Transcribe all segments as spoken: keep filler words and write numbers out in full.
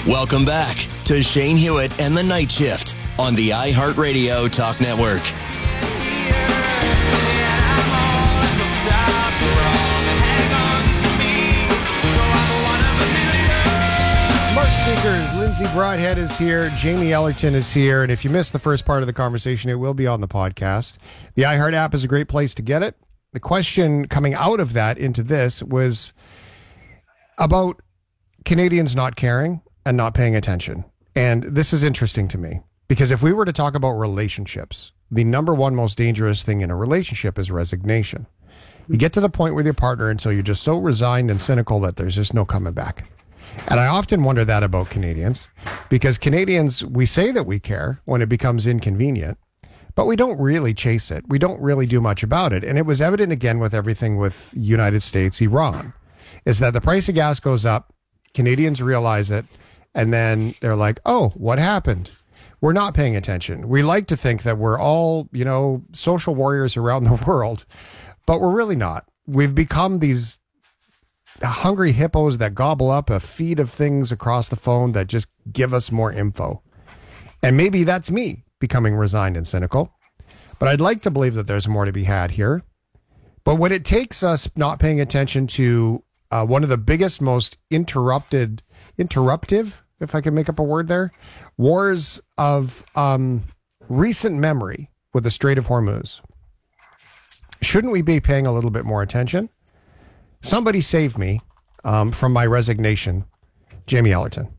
Welcome back to Shane Hewitt and the Night Shift on the iHeartRadio Talk Network. Smart Speakers, Lindsay Broadhead is here, Jamie Ellerton is here, and if you missed the first part of the conversation, it will be on the podcast. The iHeart app is a great place to get it. The question coming out of that into this was about Canadians not caring and not paying attention. And this is interesting to me because if we were to talk about relationships, the number one most dangerous thing in a relationship is resignation. You get to the point with your partner until you're just so resigned and cynical that there's just no coming back. And I often wonder that about Canadians because Canadians, we say that we care when it becomes inconvenient, but we don't really chase it. We don't really do much about it. And it was evident again with everything with United States, Iran, is that the price of gas goes up, Canadians realize it, and then they're like, oh, what happened? We're not paying attention. We like to think that we're all, you know, social warriors around the world, but we're really not. We've become these hungry hippos that gobble up a feed of things across the phone that just give us more info. And maybe that's me becoming resigned and cynical, but I'd like to believe that there's more to be had here. But when it takes us not paying attention to uh, one of the biggest, most interrupted, interruptive, if I can make up a word there, wars of um, recent memory with the Strait of Hormuz, shouldn't we be paying a little bit more attention? Somebody save me um, from my resignation. Jamie Ellerton.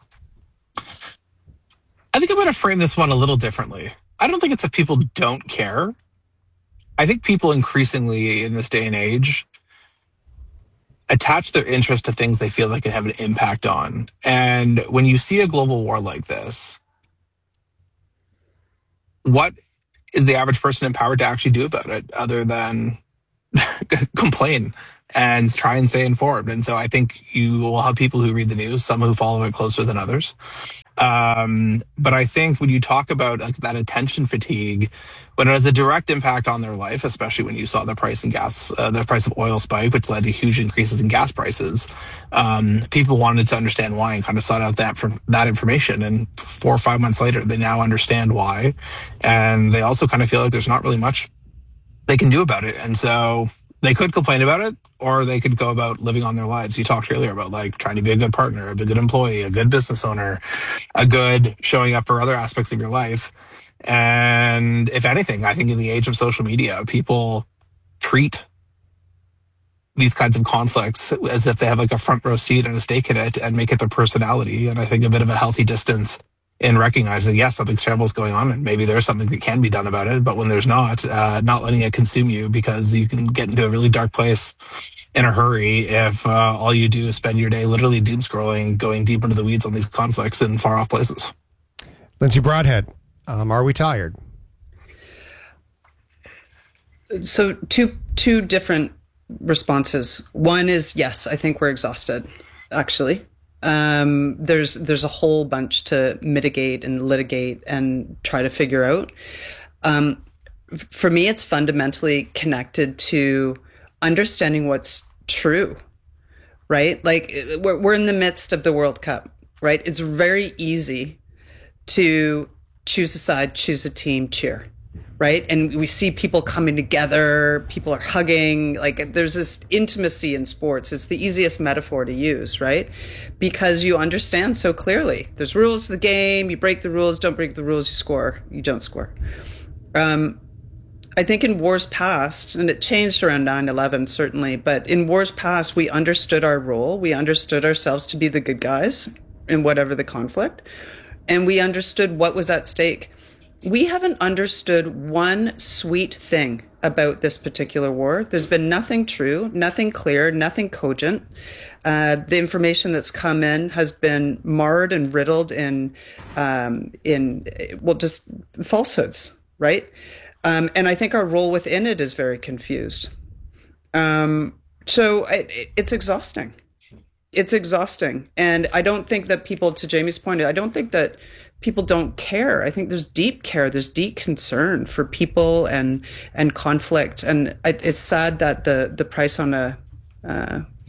I think I'm going to frame this one a little differently. I don't think it's that people don't care. I think people increasingly in this day and age attach their interest to things they feel they can have an impact on. And when you see a global war like this, what is the average person empowered to actually do about it other than complain and try and stay informed? And so I think you will have people who read the news, some who follow it closer than others. Um, but I think when you talk about like, that attention fatigue, when it has a direct impact on their life, especially when you saw the price in gas, uh, the price of oil spike, which led to huge increases in gas prices, um, people wanted to understand why and kind of sought out that from that information. And four or five months later, they now understand why. And they also kind of feel like there's not really much they can do about it. And so they could complain about it, or they could go about living on their lives. You talked earlier about like trying to be a good partner, a good employee, a good business owner, a good showing up for other aspects of your life. And if anything, I think in the age of social media, people treat these kinds of conflicts as if they have like a front row seat and a stake in it and make it their personality. And I think a bit of a healthy distance in recognizing, yes, something terrible is going on and maybe there's something that can be done about it, but when there's not, uh, not letting it consume you, because you can get into a really dark place in a hurry if uh, all you do is spend your day literally doom scrolling, going deep into the weeds on these conflicts in far off places. Lindsay Broadhead, um, are we tired? So two two different responses. One is, yes, I think we're exhausted, actually. Um, there's there's a whole bunch to mitigate and litigate and try to figure out. Um, for me, it's fundamentally connected to understanding what's true, right? Like we're we're in the midst of the World Cup, right? It's very easy to choose a side, choose a team, cheer. Right. And we see people coming together, people are hugging, like there's this intimacy in sports. It's the easiest metaphor to use, right? Because you understand so clearly. There's rules to the game. You break the rules, don't break the rules, you score, you don't score. Um, I think in wars past, and it changed around nine eleven certainly, but in wars past, we understood our role. We understood ourselves to be the good guys in whatever the conflict. And we understood what was at stake. We haven't understood one sweet thing about this particular war. There's been nothing true, nothing clear, nothing cogent. Uh, the information that's come in has been marred and riddled in, um, in well, just falsehoods, right? Um, and I think our role within it is very confused. Um, so it, it's exhausting. It's exhausting. And I don't think that people, to Jamie's point, I don't think that people don't care. I think there's deep care, there's deep concern for people and and conflict. And it, it's sad that the the price on a uh, you know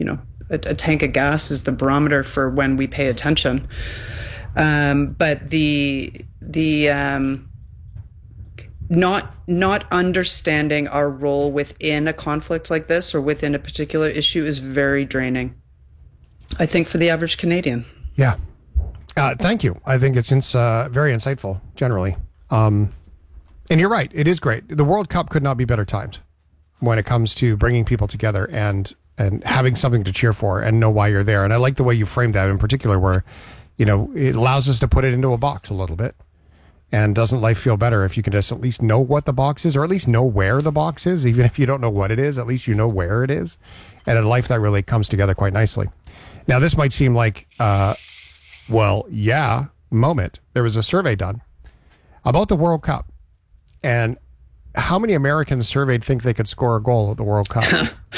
a, a tank of gas is the barometer for when we pay attention. Um, but the the um, not not understanding our role within a conflict like this or within a particular issue is very draining, I think, for the average Canadian. Yeah. Uh, thank you. I think it's ins- uh, very insightful, generally. Um, and you're right. It is great. The World Cup could not be better timed when it comes to bringing people together and and having something to cheer for and know why you're there. And I like the way you framed that in particular, where, you know, it allows us to put it into a box a little bit. And doesn't life feel better if you can just at least know what the box is, or at least know where the box is? Even if you don't know what it is, at least you know where it is. And in life, that really comes together quite nicely. Now, this might seem like, uh, well, yeah, moment. There was a survey done about the World Cup. And how many Americans surveyed think they could score a goal at the World Cup?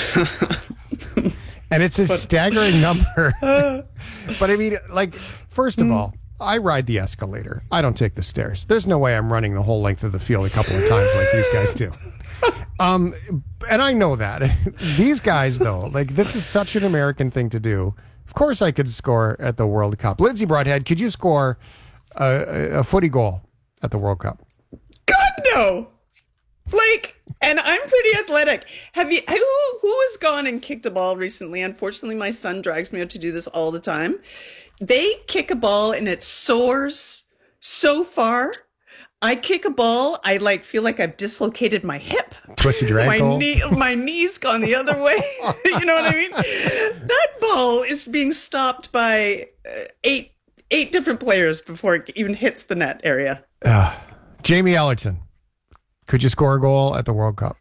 And it's a but, staggering number. But I mean, like, first of mm. all, I ride the escalator. I don't take the stairs. There's no way I'm running the whole length of the field a couple of times like these guys do. Um, and I know that. These guys, though, like, this is such an American thing to do. Of course I could score at the World Cup. Lindsay Broadhead, could you score a, a footy goal at the World Cup? God, no. Like, and I'm pretty athletic. Have you, who, who has gone and kicked a ball recently? Unfortunately, my son drags me out to do this all the time. They kick a ball and it soars so far. I kick a ball, I like feel like I've dislocated my hip. Twisted your ankle. My knee, my knee's gone the other way. You know what I mean? That ball is being stopped by uh, eight eight different players before it even hits the net area. Uh, Jamie Ellerton, could you score a goal at the World Cup?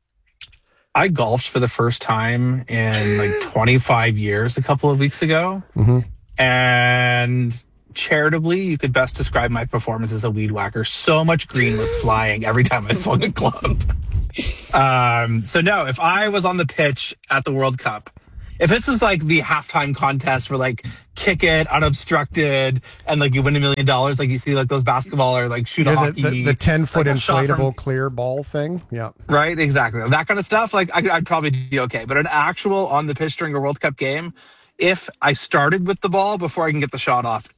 I golfed for the first time in like twenty-five years a couple of weeks ago. Mm-hmm. And charitably, you could best describe my performance as a weed whacker. So much green was flying every time I swung a club. Um, so no, if I was on the pitch at the World Cup, if this was like the halftime contest where like kick it unobstructed and like you win a million dollars, like you see like those basketball or like shoot a yeah, hockey, the, the, the ten foot like inflatable from, clear ball thing. Yeah. Right. Exactly. That kind of stuff. Like I, I'd probably be okay. But an actual on the pitch during a World Cup game, if I started with the ball before I can get the shot off,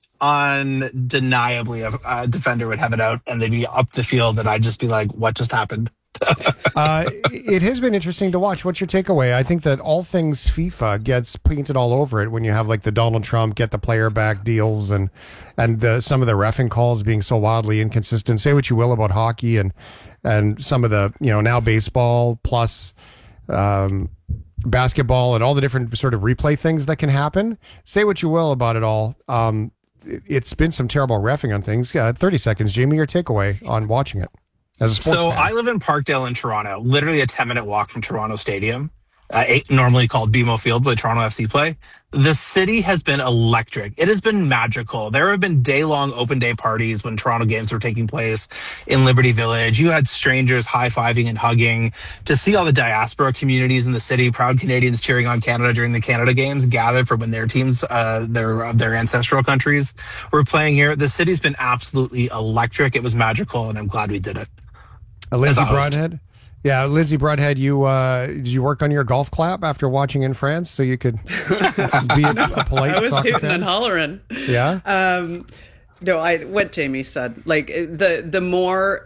undeniably a, a defender would have it out and they'd be up the field and I'd just be like, what just happened? uh, it has been interesting to watch. What's your takeaway? I think that all things FIFA gets painted all over it when you have like the Donald Trump get the player back deals and and the, some of the reffing calls being so wildly inconsistent. Say what you will about hockey and and some of the, you know, now baseball plus um basketball and all the different sort of replay things that can happen. Say what you will about it all. Um, it, it's been some terrible reffing on things. Uh, thirty seconds, Jamie, your takeaway on watching it as a sports So fan. I live in Parkdale in Toronto, literally a ten minute walk from Toronto Stadium, uh, eight, normally called B M O Field, where Toronto F C play. The city has been electric. It has been magical. There have been day-long open day parties when Toronto games were taking place in Liberty Village. You had strangers high-fiving and hugging. To see all the diaspora communities in the city, proud Canadians cheering on Canada during the Canada games, gather for when their teams, uh, their their ancestral countries were playing here. The city's been absolutely electric. It was magical, and I'm glad we did it. Uh, Lindsay Broadhead? Yeah, Lindsay Broadhead, you uh, did you work on your golf clap after watching in France so you could be a, a polite I was soccer hooting fan? and hollering. Yeah. Um, no, I what Jamie said. Like the the more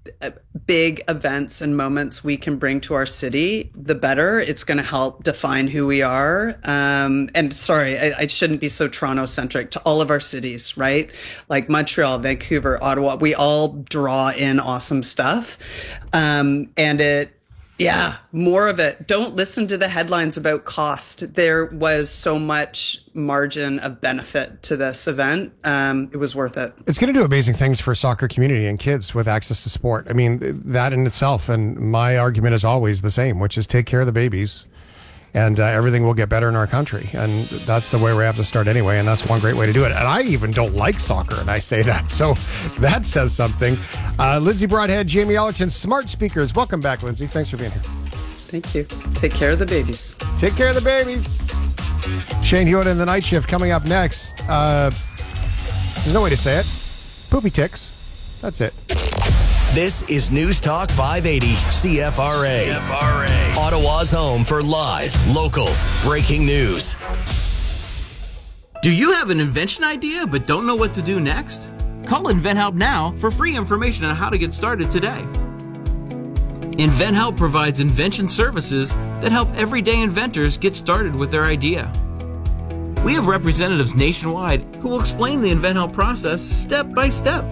big events and moments we can bring to our city, the better. It's going to help define who we are. Um, and sorry, I, I shouldn't be so Toronto centric. To all of our cities, right? Like Montreal, Vancouver, Ottawa, we all draw in awesome stuff. Um, and it, yeah, more of it. Don't listen to the headlines about cost. There was so much margin of benefit to this event. Um, it was worth it. It's going to do amazing things for soccer community and kids with access to sport. I mean, that in itself. And my argument is always the same, which is take care of the babies and uh, everything will get better in our country. And that's the way we have to start anyway. And that's one great way to do it. And I even don't like soccer, and I say that. So that says something. Uh, Lindsay Broadhead, Jamie Ellerton, Smart Speakers. Welcome back, Lindsay. Thanks for being here. Thank you. Take care of the babies. Take care of the babies. Shane Hewitt in the Night Shift coming up next. Uh, there's no way to say it. Poopy ticks. That's it. This is News Talk five eighty C F R A. C F R A. Ottawa's home for live, local, breaking news. Do you have an invention idea but don't know what to do next? Call InventHelp now for free information on how to get started today. InventHelp provides invention services that help everyday inventors get started with their idea. We have representatives nationwide who will explain the InventHelp process step by step.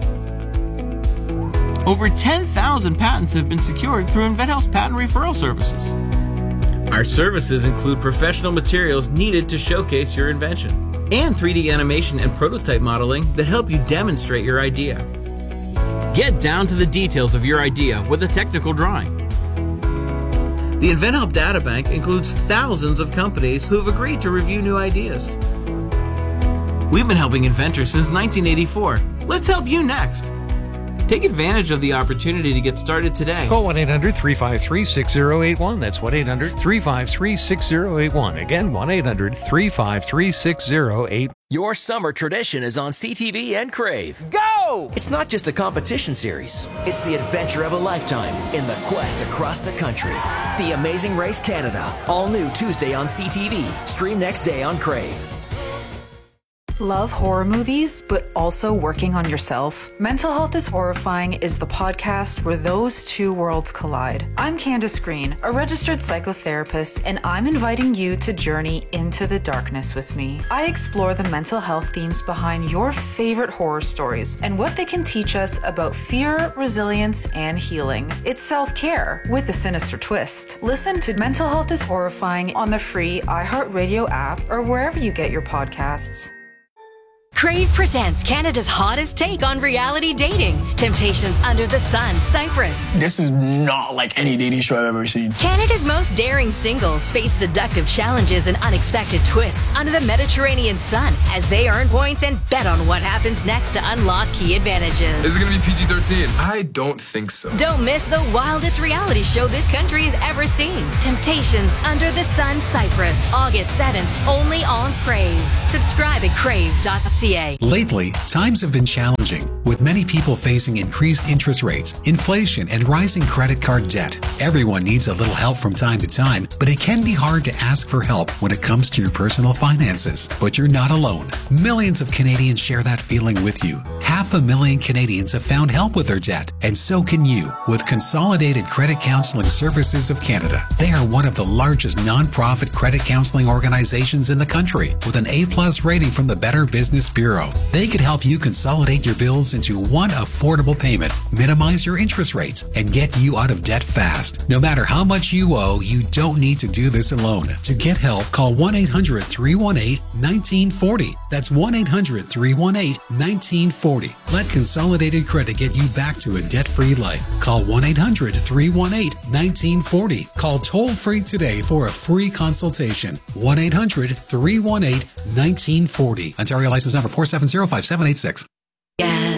Over ten thousand patents have been secured through InventHelp's patent referral services. Our services include professional materials needed to showcase your invention and three D animation and prototype modeling that help you demonstrate your idea. Get down to the details of your idea with a technical drawing. The InventHelp Databank includes thousands of companies who have agreed to review new ideas. We've been helping inventors since nineteen eighty-four. Let's help you next. Take advantage of the opportunity to get started today. Call one eight hundred three five three six zero eight one. That's one eight hundred three five three six zero eight one. Again, one eight hundred three five three six zero eight one. Your summer tradition is on C T V and Crave. Go! It's not just a competition series. It's the adventure of a lifetime in the quest across the country. The Amazing Race Canada. All new Tuesday on C T V. Stream next day on Crave. Love horror movies, but also working on yourself? Mental Health is Horrifying is the podcast where those two worlds collide. I'm Candace Green, a registered psychotherapist, and I'm inviting you to journey into the darkness with me. I explore the mental health themes behind your favorite horror stories and what they can teach us about fear, resilience, and healing. It's self-care with a sinister twist. Listen to Mental Health is Horrifying on the free iHeartRadio app or wherever you get your podcasts. Crave presents Canada's hottest take on reality dating. Temptations Under the Sun, Cyprus. This is not like any dating show I've ever seen. Canada's most daring singles face seductive challenges and unexpected twists under the Mediterranean sun as they earn points and bet on what happens next to unlock key advantages. Is it going to be P G thirteen? I don't think so. Don't miss the wildest reality show this country has ever seen. Temptations Under the Sun, Cyprus. August seventh, only on Crave. Subscribe at crave dot c a. Lately, times have been challenging, with many people facing increased interest rates, inflation, and rising credit card debt. Everyone needs a little help from time to time, but it can be hard to ask for help when it comes to your personal finances. But you're not alone. Millions of Canadians share that feeling with you. Half a million Canadians have found help with their debt, and so can you with Consolidated Credit Counseling Services of Canada. They are one of the largest non-profit credit counseling organizations in the country, with an A-plus rating from the Better Business Bureau. They could help you consolidate your bills into one affordable payment, minimize your interest rates, and get you out of debt fast. No matter how much you owe, you don't need to do this alone. To get help, call one eight hundred three one eight one nine four zero. That's one eight hundred three one eight one nine four zero. Let Consolidated Credit get you back to a debt-free life. Call one eight hundred three one eight one nine four zero. Call toll-free today for a free consultation. one eight hundred three one eight one nine four zero. Ontario license number four seven zero five seven eight six. Yeah.